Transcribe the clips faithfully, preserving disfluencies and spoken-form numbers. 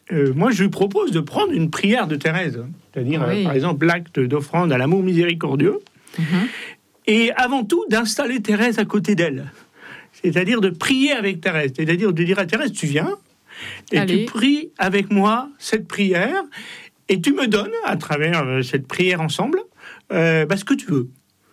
euh, moi je lui propose de prendre une prière de Thérèse, c'est-à-dire oui. euh, par exemple l'acte d'offrande à l'amour miséricordieux, mmh. et avant tout d'installer Thérèse à côté d'elle, c'est-à-dire de prier avec Thérèse, c'est-à-dire de dire à Thérèse, tu viens et Allez. tu pries avec moi cette prière, et tu me donnes à travers euh, cette prière ensemble euh, bah, ce que tu veux.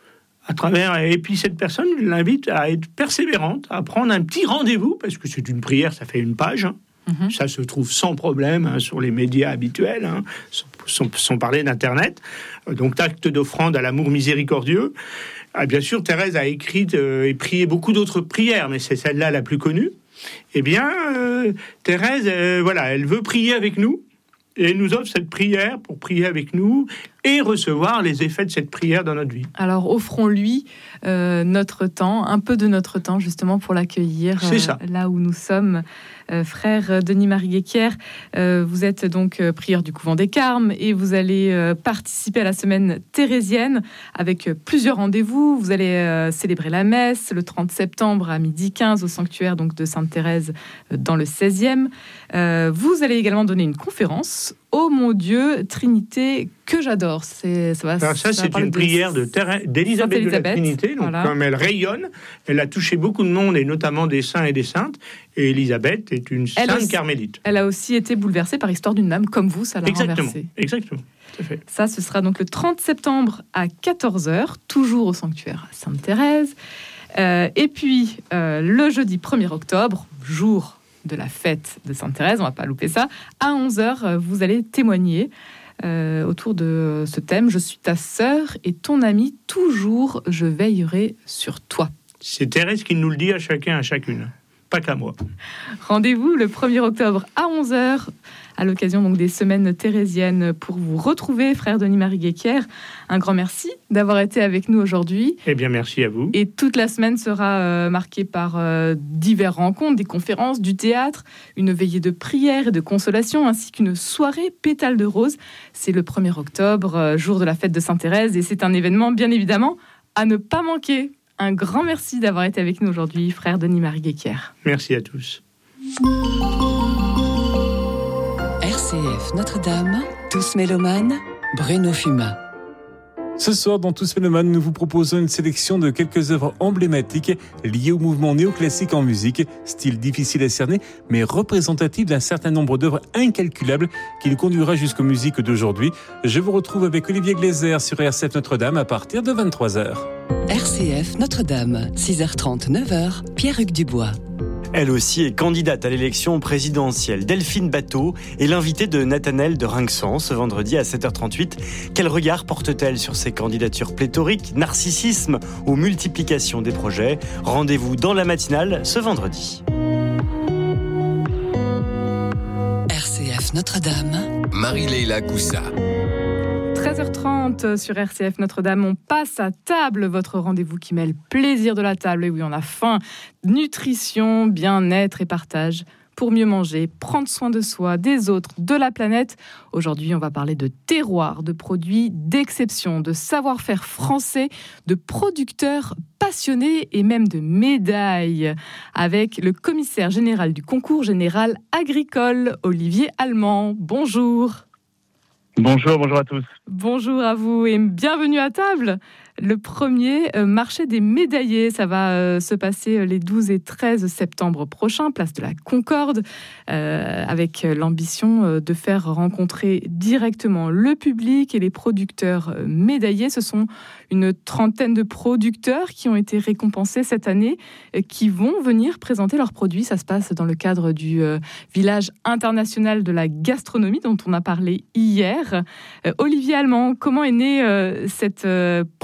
À travers, et puis cette personne l'invite à être persévérante, à prendre un petit rendez-vous, parce que c'est une prière, ça fait une page, hein. Mmh. Ça se trouve sans problème hein, sur les médias habituels, hein, sans, sans parler d'Internet. Donc, acte d'offrande à l'amour miséricordieux. Ah, bien sûr, Thérèse a écrit euh, et prié beaucoup d'autres prières, mais c'est celle-là la plus connue. Eh bien, euh, Thérèse, euh, voilà, elle veut prier avec nous. Et elle nous offre cette prière pour prier avec nous et recevoir les effets de cette prière dans notre vie. Alors, offrons-lui euh, notre temps, un peu de notre temps, justement, pour l'accueillir euh, là où nous sommes. Euh, frère Denis-Marie Guéquière, euh, vous êtes donc euh, prieur du couvent des Carmes et vous allez euh, participer à la semaine thérésienne avec euh, plusieurs rendez-vous. Vous allez euh, célébrer la messe le trente septembre à midi quinze au sanctuaire donc, de Sainte-Thérèse euh, dans le seizième. Euh, vous allez également donner une conférence. Oh mon Dieu, Trinité, que j'adore. C'est, ça, va, Alors ça, ça c'est une de... prière de Thérèse, d'Élisabeth de la Trinité. Donc, voilà. Comme elle rayonne, elle a touché beaucoup de monde, et notamment des saints et des saintes. Et Élisabeth est une elle sainte aussi, carmélite. Elle a aussi été bouleversée par l'histoire d'une âme, comme vous, ça l'a exactement, renversée. Exactement, tout à fait. Ça, ce sera donc le trente septembre à quatorze heures, toujours au sanctuaire Sainte-Thérèse. Euh, et puis, euh, le jeudi premier octobre, jour de la fête de Sainte-Thérèse, on ne va pas louper ça, à onze heures, vous allez témoigner euh, autour de ce thème « Je suis ta sœur et ton amie, toujours je veillerai sur toi ». C'est Thérèse qui nous le dit à chacun, à chacune, pas qu'à moi. Rendez-vous le premier octobre à onze heures, à l'occasion donc des semaines thérésiennes, pour vous retrouver, frère Denis-Marie Guéquière. Un grand merci d'avoir été avec nous aujourd'hui. Eh bien, merci à vous. Et toute la semaine sera euh, marquée par euh, diverses rencontres, des conférences, du théâtre, une veillée de prière et de consolation, ainsi qu'une soirée pétale de rose. C'est le premier octobre, euh, jour de la fête de Sainte-Thérèse, et c'est un événement, bien évidemment, à ne pas manquer. Un grand merci d'avoir été avec nous aujourd'hui, frère Denis-Marie Guéquière. Merci à tous. R C F Notre-Dame, Tous Mélomanes, Bruno Fuma. Ce soir, dans Tous Mélomanes, nous vous proposons une sélection de quelques œuvres emblématiques liées au mouvement néoclassique en musique, style difficile à cerner, mais représentatif d'un certain nombre d'œuvres incalculables qui nous conduira jusqu'aux musiques d'aujourd'hui. Je vous retrouve avec Olivier Glaser sur R C F Notre-Dame à partir de vingt-trois heures. R C F Notre-Dame, six heures trente, neuf heures, Pierre-Hugues Dubois. Elle aussi est candidate à l'élection présidentielle. Delphine Bateau est l'invitée de Nathanaël de Rinxan ce vendredi à sept heures trente-huit. Quel regard porte-t-elle sur ces candidatures pléthoriques, narcissisme ou multiplication des projets? Rendez-vous dans la matinale ce vendredi. R C F Notre-Dame, Marie-Leila Coussa. treize heures trente sur R C F Notre-Dame, on passe à table, votre rendez-vous qui mêle plaisir de la table, et oui on a faim, nutrition, bien-être et partage, pour mieux manger, prendre soin de soi, des autres, de la planète. Aujourd'hui on va parler de terroir, de produits d'exception, de savoir-faire français, de producteurs passionnés et même de médailles, avec le commissaire général du concours général agricole, Olivier Allemand. Bonjour. Bonjour, bonjour à tous. Bonjour à vous et bienvenue à table. Le premier euh, marché des médaillés, ça va euh, se passer les douze et treize septembre prochains, place de la Concorde, euh, avec l'ambition euh, de faire rencontrer directement le public et les producteurs euh, médaillés. Ce sont une trentaine de producteurs qui ont été récompensés cette année, euh, qui vont venir présenter leurs produits. Ça se passe dans le cadre du euh, village international de la gastronomie dont on a parlé hier. Euh, Olivier Allemand, comment est née euh, cette euh, proposition ?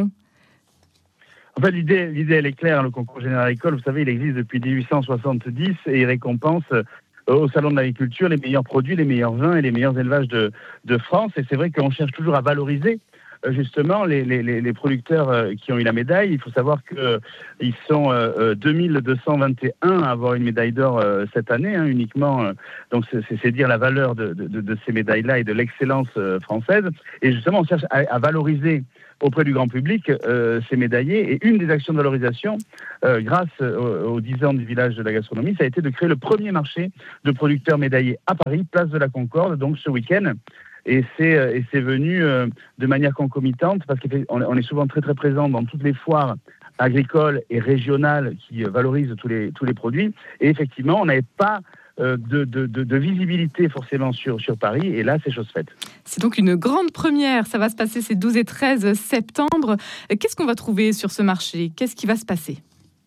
En fait, l'idée, l'idée, elle est claire. Le concours général agricole, vous savez, il existe depuis dix-huit cent soixante-dix et il récompense euh, au Salon de l'agriculture les meilleurs produits, les meilleurs vins et les meilleurs élevages de, de France. Et c'est vrai qu'on cherche toujours à valoriser justement, les, les, les producteurs qui ont eu la médaille, il faut savoir qu'ils sont deux mille deux cent vingt et un à avoir une médaille d'or cette année, hein, uniquement. Donc, c'est, c'est dire la valeur de, de, de ces médailles-là et de l'excellence française. Et justement, on cherche à, à valoriser auprès du grand public euh, ces médaillés. Et une des actions de valorisation, euh, grâce aux, aux dix ans du village de la gastronomie, ça a été de créer le premier marché de producteurs médaillés à Paris, place de la Concorde, donc ce week-end. Et c'est, et c'est venu euh, de manière concomitante, parce qu'on on est souvent très très présent dans toutes les foires agricoles et régionales qui valorisent tous les, tous les produits. Et effectivement, on n'avait pas euh, de, de, de, de visibilité forcément sur, sur Paris. Et là, c'est chose faite. C'est donc une grande première. Ça va se passer ces douze et treize septembre. Qu'est-ce qu'on va trouver sur ce marché ? Qu'est-ce qui va se passer ?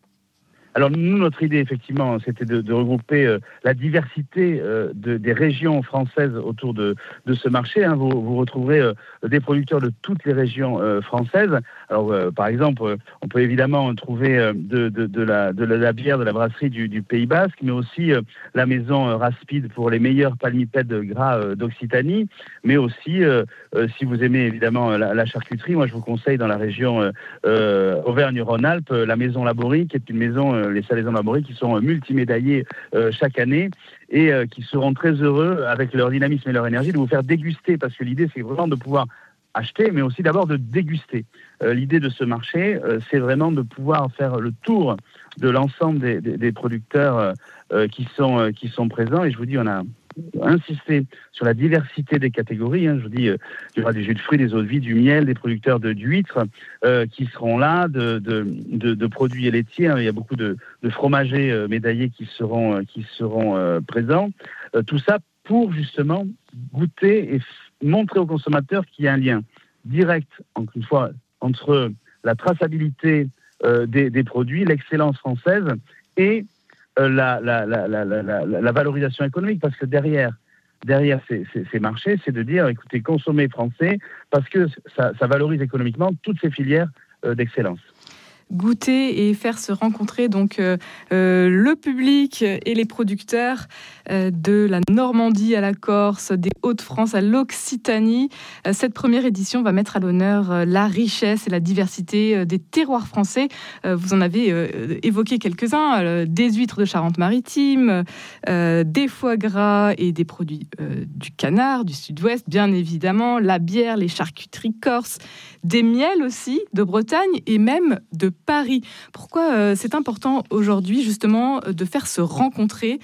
Alors nous, notre idée, effectivement, c'était de, de regrouper euh, la diversité euh, de, des régions françaises autour de, de ce marché. Hein. Vous, vous retrouverez euh, des producteurs de toutes les régions euh, françaises. Alors, euh, par exemple, euh, on peut évidemment trouver euh, de, de, de, la, de la bière de la brasserie du, du Pays Basque, mais aussi euh, la maison euh, Raspide pour les meilleurs palmipèdes gras euh, d'Occitanie, mais aussi, euh, euh, si vous aimez évidemment la, la charcuterie, moi je vous conseille dans la région euh, euh, Auvergne-Rhône-Alpes, la maison Laborie, qui est une maison... Euh, les Salaisans Laborie, qui sont multimédaillés euh, chaque année et euh, qui seront très heureux, avec leur dynamisme et leur énergie, de vous faire déguster, parce que l'idée, c'est vraiment de pouvoir acheter, mais aussi d'abord de déguster. Euh, l'idée de ce marché, euh, c'est vraiment de pouvoir faire le tour de l'ensemble des, des, des producteurs euh, qui, sont, euh, qui sont présents. Et je vous dis, on a insisté sur la diversité des catégories. Hein. Je vous dis, euh, il y aura des jus de fruits, des eaux de vie, du miel, des producteurs de, d'huîtres euh, qui seront là, de, de, de, de produits laitiers. Hein. Il y a beaucoup de, de fromagers euh, médaillés qui seront, euh, qui seront euh, présents. Euh, tout ça pour justement goûter et f- montrer aux consommateurs qu'il y a un lien direct, encore une fois, entre la traçabilité euh, des, des produits, l'excellence française et La, la, la, la, la, la, la valorisation économique, parce que derrière, derrière ces, ces, ces marchés, c'est de dire, écoutez, consommez français, parce que ça, ça valorise économiquement toutes ces filières euh, d'excellence. Goûter et faire se rencontrer donc euh, euh, le public et les producteurs euh, de la Normandie à la Corse, des Hauts-de-France à l'Occitanie. Euh, cette première édition va mettre à l'honneur euh, la richesse et la diversité euh, des terroirs français. Euh, vous en avez euh, évoqué quelques-uns, euh, des huîtres de Charente-Maritime, euh, des foie gras et des produits euh, du canard, du sud-ouest, bien évidemment, la bière, les charcuteries corses, des miels aussi de Bretagne et même de Paris. Pourquoi euh, c'est important aujourd'hui justement de faire se rencontrer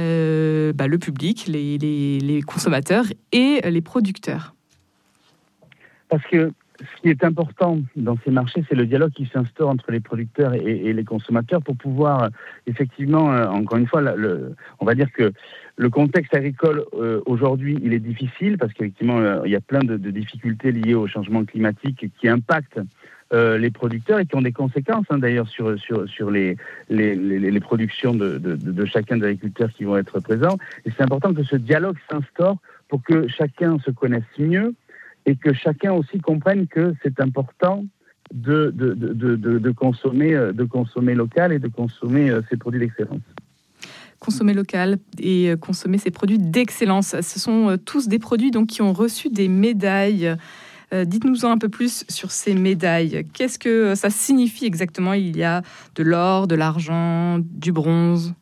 euh, bah, le public, les, les, les consommateurs et les producteurs ? Parce que ce qui est important dans ces marchés, c'est le dialogue qui s'instaure entre les producteurs et, et les consommateurs pour pouvoir effectivement, euh, encore une fois, la, le, on va dire que le contexte agricole euh, aujourd'hui, il est difficile parce qu'effectivement, euh, il y a plein de, de difficultés liées au changement climatique qui impactent Euh, les producteurs et qui ont des conséquences hein, d'ailleurs sur, sur, sur les, les, les, les productions de, de, de chacun des agriculteurs qui vont être présents. Et c'est important que ce dialogue s'instaure pour que chacun se connaisse mieux et que chacun aussi comprenne que c'est important de, de, de, de, de, consommer, de consommer local et de consommer euh, ces produits d'excellence. Consommer local et consommer ces produits d'excellence. Ce sont euh, tous des produits donc, qui ont reçu des médailles. Euh, dites-nous un peu plus sur ces médailles. Qu'est-ce que ça signifie exactement ? Il y a de l'or, de l'argent, du bronze.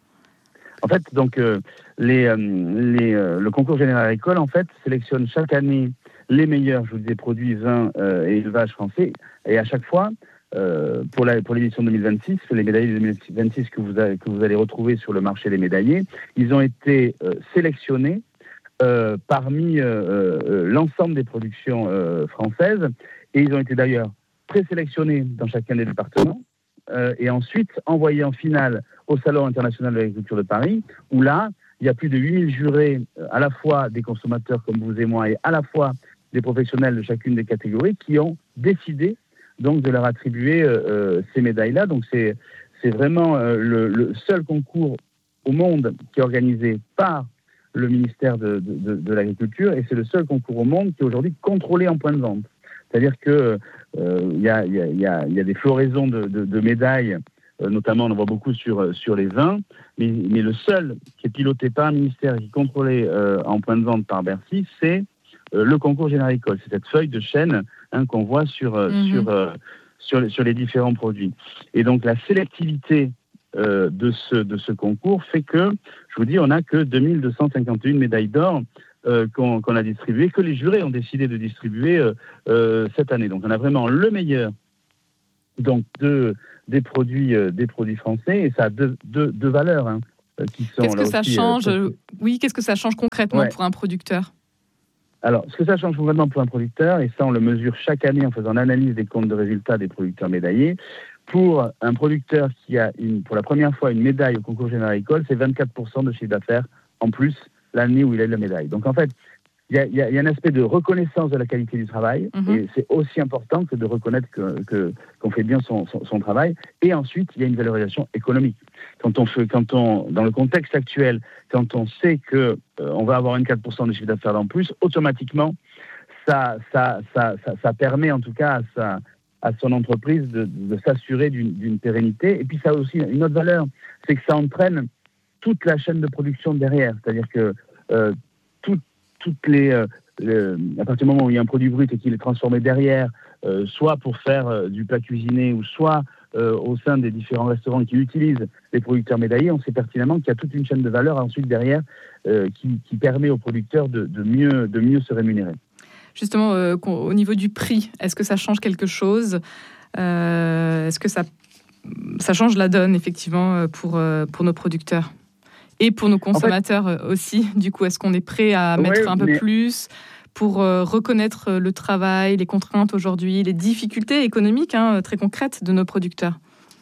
En fait, donc, euh, les, euh, les, euh, le concours général agricole, en fait, sélectionne chaque année les meilleurs, je vous disais, produits vins euh, et élevages français. Et à chaque fois, euh, pour, la, pour l'édition deux mille vingt-six, les médaillés deux mille vingt-six que vous, avez, que vous allez retrouver sur le marché des médaillés, ils ont été euh, sélectionnés Euh, parmi euh, euh, l'ensemble des productions euh, françaises, et ils ont été d'ailleurs présélectionnés dans chacun des départements euh, et ensuite envoyés en finale au Salon international de l'agriculture de Paris, où là, il y a plus de huit mille jurés, euh, à la fois des consommateurs comme vous et moi, et à la fois des professionnels de chacune des catégories, qui ont décidé donc de leur attribuer euh, euh, ces médailles-là. Donc c'est, c'est vraiment euh, le, le seul concours au monde qui est organisé par le ministère de, de, de, de l'Agriculture, et c'est le seul concours au monde qui est aujourd'hui contrôlé en point de vente. C'est-à-dire qu'il euh, y, a, y, a, y, a, y a des floraisons de, de, de médailles, euh, notamment on en voit beaucoup sur, sur les vins, mais, mais le seul qui est piloté par un ministère et qui est contrôlé euh, en point de vente par Bercy, c'est euh, le concours généricole. C'est cette feuille de chêne hein, qu'on voit sur, euh, mmh. sur, euh, sur, sur les différents produits. Et donc la sélectivité euh, de, ce, de ce concours fait que, je vous dis, on n'a que deux mille deux cent cinquante et une médailles d'or euh, qu'on, qu'on a distribuées, que les jurés ont décidé de distribuer euh, euh, cette année. Donc on a vraiment le meilleur donc, de, des, produits, euh, des produits français, et ça a deux, deux, deux valeurs. Hein, qui sont, qu'est-ce que ça aussi, change euh, Oui, qu'est-ce que ça change concrètement ouais. pour un producteur ? Alors, ce que ça change concrètement pour un producteur, et ça on le mesure chaque année en faisant l'analyse des comptes de résultats des producteurs médaillés, pour un producteur qui a une, pour la première fois une médaille au concours généricole, c'est vingt-quatre pour cent de chiffre d'affaires en plus l'année où il a eu la médaille. Donc en fait, il y a, y a, y a un aspect de reconnaissance de la qualité du travail, mmh. et c'est aussi important que de reconnaître que, que, qu'on fait bien son, son, son travail. Et ensuite, il y a une valorisation économique. Quand on fait, quand on, dans le contexte actuel, quand on sait que euh, on va avoir vingt-quatre pour cent de chiffre d'affaires en plus, automatiquement, ça, ça, ça, ça, ça permet en tout cas à, sa, à son entreprise de, de s'assurer d'une, d'une pérennité. Et puis ça a aussi une autre valeur, c'est que ça entraîne toute la chaîne de production derrière. C'est-à-dire que euh, tout, toutes les, euh, les, à partir du moment où il y a un produit brut et qu'il est transformé derrière, euh, soit pour faire euh, du plat cuisiné ou soit euh, au sein des différents restaurants qui utilisent les producteurs médaillés, on sait pertinemment qu'il y a toute une chaîne de valeur ensuite derrière euh, qui, qui permet aux producteurs de, de, mieux, de mieux se rémunérer. Justement, euh, au niveau du prix, est-ce que ça change quelque chose ? euh, Est-ce que ça, ça change la donne, effectivement, pour, pour nos producteurs ? Et pour nos consommateurs en fait, aussi, du coup, est-ce qu'on est prêt à ouais, mettre un peu mais... plus pour euh, reconnaître le travail, les contraintes aujourd'hui, les difficultés économiques hein, très concrètes de nos producteurs ?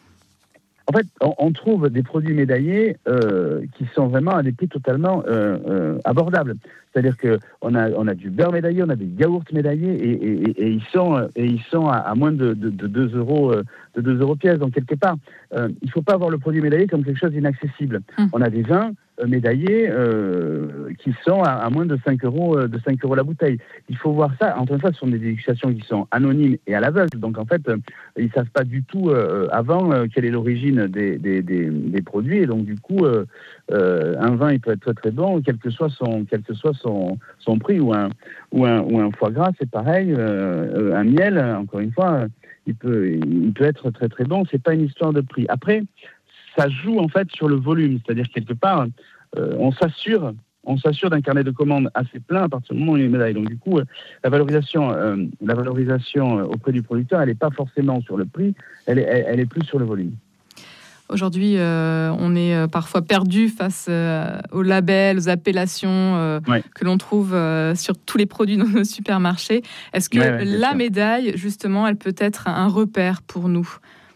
En fait, on, on trouve des produits médaillés euh, qui sont vraiment à des prix totalement euh, euh, abordables. C'est-à-dire qu'on a, on a du beurre médaillé, on a des yaourts médaillés et, et, et, et ils sont, et ils sont à, à moins de, de, de deux euros de deux euros pièce. Donc, quelque part, euh, il ne faut pas voir le produit médaillé comme quelque chose d'inaccessible. Mmh. On a des vins euh, médaillés euh, qui sont à, à moins de cinq euros la bouteille. Il faut voir ça. Encore une fois, ce sont des dégustations qui sont anonymes et à l'aveugle. Donc, en fait, euh, ils ne savent pas du tout euh, avant euh, quelle est l'origine des, des, des, des produits. Et donc, du coup, euh, euh, un vin, il peut être très, très bon, quel que soit son, quel que soit son, son prix. Ou un, ou, un, ou un foie gras, c'est pareil. Euh, un miel, encore une fois, il peut, il peut être très, très bon. Ce n'est pas une histoire de prix. Après, ça joue, en fait, sur le volume. C'est-à-dire, quelque part, euh, on s'assure... on s'assure d'un carnet de commandes assez plein à partir du moment où il y a une médaille. Donc du coup, la valorisation, euh, la valorisation auprès du producteur, elle n'est pas forcément sur le prix, elle est, elle, elle est plus sur le volume. Aujourd'hui, euh, on est parfois perdu face euh, aux labels, aux appellations euh, ouais. que l'on trouve euh, sur tous les produits dans nos supermarchés. Est-ce que ouais, ouais, la sûr. médaille, justement, elle peut être un repère pour nous ?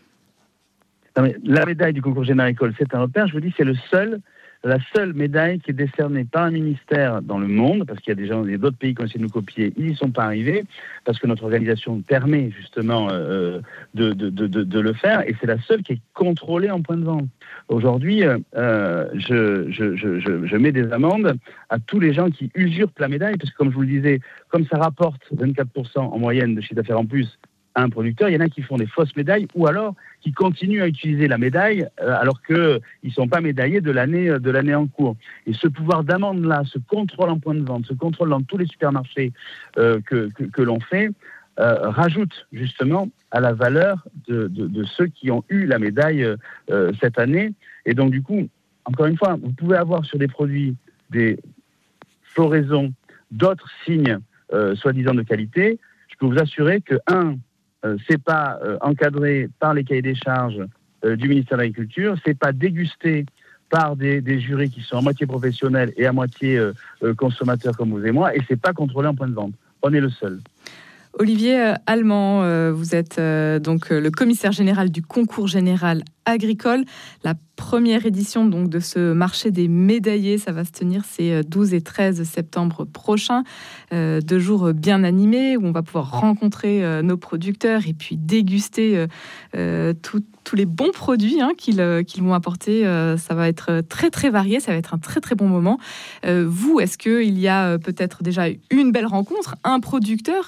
Non, mais la médaille du concours généricole, c'est un repère. Je vous dis, c'est le seul... la seule médaille qui est décernée par un ministère dans le monde, parce qu'il y a des gens, il y a d'autres pays qui ont essayé de nous copier, ils n'y sont pas arrivés, parce que notre organisation permet justement euh, de, de, de, de le faire, et c'est la seule qui est contrôlée en point de vente. Aujourd'hui, euh, je, je, je, je mets des amendes à tous les gens qui usurpent la médaille, parce que comme je vous le disais, comme ça rapporte vingt-quatre pour cent en moyenne de chiffre d'affaires en plus à un producteur, il y en a qui font des fausses médailles ou alors qui continuent à utiliser la médaille euh, alors qu'ils ne sont pas médaillés de l'année, de l'année en cours. Et ce pouvoir d'amende-là, ce contrôle en point de vente, ce contrôle dans tous les supermarchés euh, que, que, que l'on fait, euh, rajoute justement à la valeur de, de, de ceux qui ont eu la médaille euh, cette année. Et donc du coup, encore une fois, vous pouvez avoir sur des produits des floraisons, d'autres signes euh, soi-disant de qualité. Je peux vous assurer que, un, Euh, c'est pas euh, encadré par les cahiers des charges euh, du ministère de l'Agriculture, c'est pas dégusté par des, des jurys qui sont à moitié professionnels et à moitié euh, euh, consommateurs comme vous et moi, et c'est pas contrôlé en point de vente. On est le seul. Olivier Allemand, euh, vous êtes euh, donc euh, le commissaire général du concours général agricole. La première édition donc de ce marché des médaillés, ça va se tenir ces douze et treize septembre prochains. Euh, deux jours bien animés où on va pouvoir rencontrer euh, nos producteurs et puis déguster euh, euh, tout, tous les bons produits hein, qu'ils, euh, qu'ils vont apporter. Euh, ça va être très très varié, ça va être un très très bon moment. Euh, vous, est-ce qu'il y a euh, peut-être déjà une belle rencontre, un producteur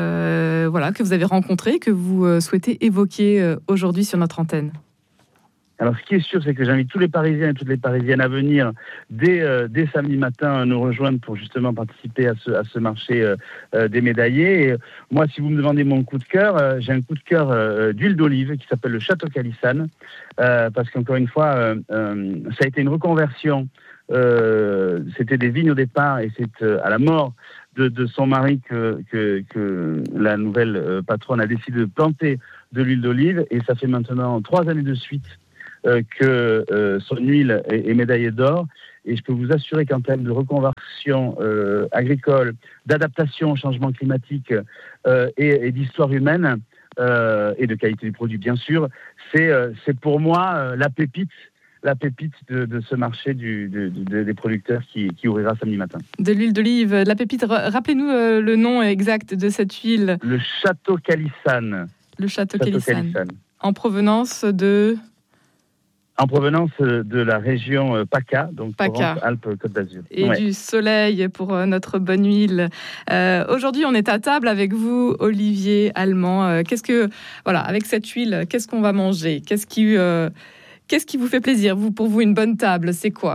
euh, voilà, que vous avez rencontré, que vous euh, souhaitez évoquer euh, aujourd'hui sur notre antenne ? Alors, ce qui est sûr, c'est que j'invite tous les Parisiens et toutes les Parisiennes à venir dès, euh, dès samedi matin nous rejoindre pour justement participer à ce, à ce marché euh, euh, des médaillés. Et moi, si vous me demandez mon coup de cœur, euh, j'ai un coup de cœur euh, d'huile d'olive qui s'appelle le Château Calissane, euh, parce qu'encore une fois, euh, euh, ça a été une reconversion. Euh, c'était des vignes au départ et c'est euh, à la mort de, de son mari que, que, que la nouvelle euh, patronne a décidé de planter de l'huile d'olive, et ça fait maintenant trois années de suite Euh, que euh, son huile est, est médaillée d'or, et je peux vous assurer qu'en termes de reconversion euh, agricole, d'adaptation au changement climatique euh, et, et d'histoire humaine euh, et de qualité du produit bien sûr, c'est, euh, c'est pour moi euh, la pépite la pépite de, de ce marché du, de, de, des producteurs qui, qui ouvrira samedi matin. De l'huile d'olive, la pépite, rappelez-nous euh, le nom exact de cette huile. Le Château Calissane. Le Château, Château Calissane. Calissane. En provenance de... En provenance de la région PACA, donc Provence-Alpes-Côte d'Azur. Et ouais. Du soleil pour notre bonne huile. Euh, aujourd'hui, on est à table avec vous, Olivier Allemand. Euh, qu'est-ce que, voilà, avec cette huile, qu'est-ce qu'on va manger ? Qu'est-ce qui, euh, qu'est-ce qui vous fait plaisir ? Vous, pour vous, une bonne table, c'est quoi ?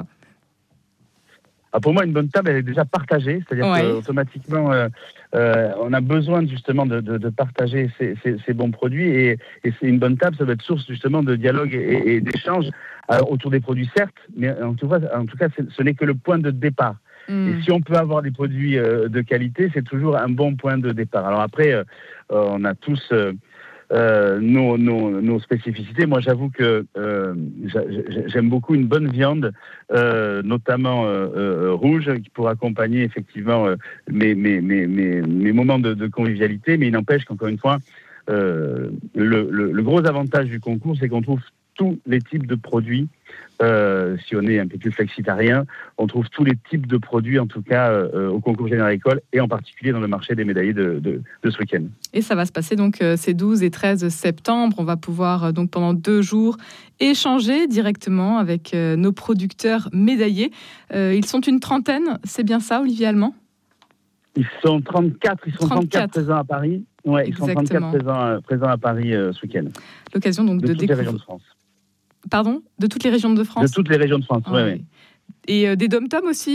Ah, pour moi, une bonne table, elle est déjà partagée, c'est-à-dire ouais. qu'automatiquement, euh, euh, on a besoin justement de, de, de partager ces, ces, ces bons produits, et, et c'est une bonne table, ça doit être source justement de dialogue et, et d'échange euh, autour des produits, certes, mais en tout cas, en tout cas ce n'est que le point de départ. Mmh. Et si on peut avoir des produits euh, de qualité, c'est toujours un bon point de départ. Alors après, euh, on a tous... Euh, Euh, nos, nos, nos spécificités. Moi, j'avoue que euh, j'aime beaucoup une bonne viande, euh, notamment euh, euh, rouge, pour accompagner effectivement euh, mes, mes, mes, mes, mes moments de, de convivialité. Mais il n'empêche qu'encore une fois, euh, le, le, le gros avantage du concours, c'est qu'on trouve tous les types de produits. Euh, si on est un peu plus flexitarien, on trouve tous les types de produits, en tout cas, euh, au concours général agricole, et en particulier dans le marché des médaillés de, de, de ce week-end. Et ça va se passer donc euh, ces douze et treize septembre. On va pouvoir euh, donc pendant deux jours échanger directement avec euh, nos producteurs médaillés. Euh, ils sont une trentaine, c'est bien ça, Olivier Allemand ? Ils sont trente-quatre, ils sont trente-quatre présents à Paris. Ouais, ils sont trente-quatre présents, euh, présents à Paris euh, ce week-end. L'occasion donc de, de découvrir. toutes les régions de France. Pardon ? De toutes les régions de France ? De toutes les régions de France, oui. Ah, oui. Et euh, des dom-toms aussi ?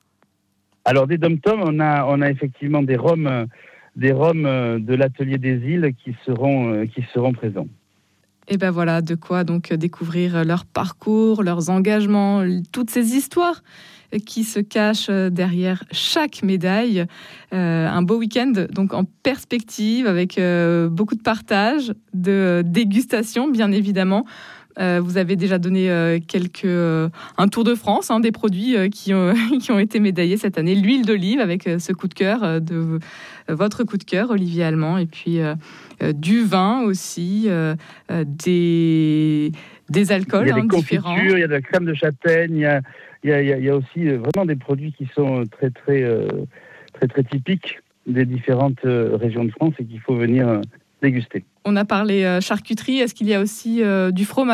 Alors, des dom-toms, on a, on a effectivement des roms, euh, des roms euh, de l'Atelier des Îles qui seront, euh, qui seront présents. Et ben voilà, de quoi donc découvrir leur parcours, leurs engagements, toutes ces histoires qui se cachent derrière chaque médaille. Euh, un beau week-end donc en perspective, avec euh, beaucoup de partage, de dégustation bien évidemment. Euh, vous avez déjà donné euh, quelques, euh, un tour de France hein, des produits euh, qui, ont, qui ont été médaillés cette année. L'huile d'olive avec euh, ce coup de cœur, euh, de euh, votre coup de cœur, Olivier Allemand, et puis euh, euh, du vin aussi, euh, euh, des, des alcools il y a hein, des différents. Il y a de la crème de châtaigne, il y a, il y a, il y a aussi vraiment des produits qui sont très très, euh, très, très typiques des différentes euh, régions de France et qu'il faut venir euh, déguster. On a parlé euh, charcuterie, est-ce qu'il y a aussi euh, du fromage ?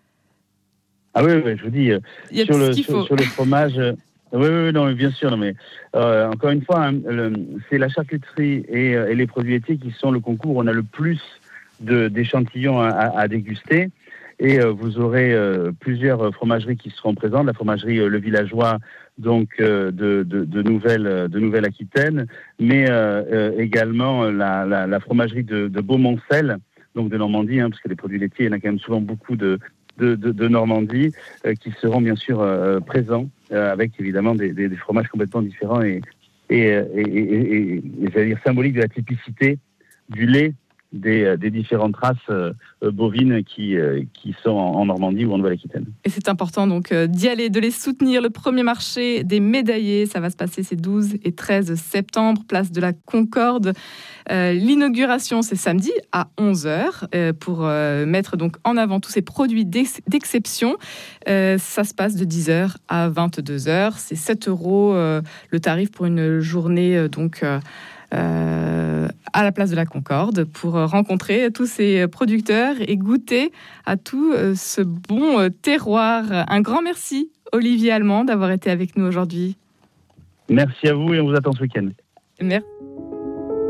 Ah oui, oui, je vous dis, euh, il y a sur, tout le, ce qu'il sur, faut. sur le fromage, euh, oui, oui, non, mais bien sûr, non, mais euh, encore une fois, hein, le, c'est la charcuterie et, et les produits laitiers qui sont le concours où on a le plus de, d'échantillons à, à, à déguster. Et euh, vous aurez euh, plusieurs fromageries qui seront présentes. La fromagerie euh, Le Villageois, donc euh, de, de, de, Nouvelle, de Nouvelle-Aquitaine, mais euh, euh, également la, la, la fromagerie de, de Beaumoncel, donc de Normandie, hein, parce que les produits laitiers, il y en a quand même souvent beaucoup de, de, de, de Normandie, euh, qui seront bien sûr euh, présents, euh, avec évidemment des, des, des fromages complètement différents et, et, et, et, et, et, et j'allais dire symbolique de la typicité du lait Des, des différentes races euh, bovines qui, euh, qui sont en, en Normandie ou en Nouvelle-Aquitaine. Et c'est important donc euh, d'y aller, de les soutenir. Le premier marché des médaillés, ça va se passer ces douze et treize septembre, place de la Concorde. Euh, l'inauguration, c'est samedi à onze heures euh, pour euh, mettre donc en avant tous ces produits d'ex- d'exception. Euh, ça se passe de dix heures à vingt-deux heures. C'est sept euros euh, le tarif pour une journée euh, donc... Euh, Euh, à la place de la Concorde pour rencontrer tous ces producteurs et goûter à tout euh, ce bon euh, terroir. Un grand merci, Olivier Allemand, d'avoir été avec nous aujourd'hui. Merci à vous et on vous attend ce week-end. Merci.